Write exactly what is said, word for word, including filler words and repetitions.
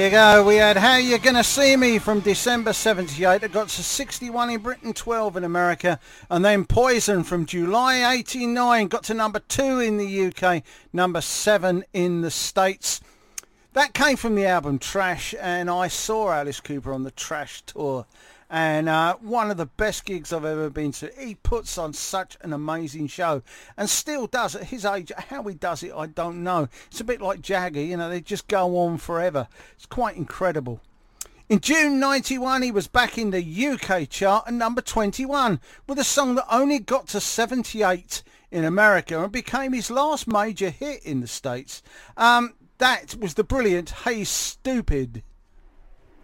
There you go, we had How You Gonna See Me from December seventy-eight. It got to sixty-one in Britain, twelve in America. And then Poison from July eighty-nine got to number two in the U K, number seven in the States. That came from the album Trash, and I saw Alice Cooper on the Trash tour. And uh, one of the best gigs I've ever been to. He puts on such an amazing show and still does at his age. How he does it, I don't know. It's a bit like Jagger, you know, they just go on forever. It's quite incredible. In June ninety-one, he was back in the U K chart at number twenty-one with a song that only got to seventy-eight in America and became his last major hit in the States. Um, that was the brilliant Hey Stupid.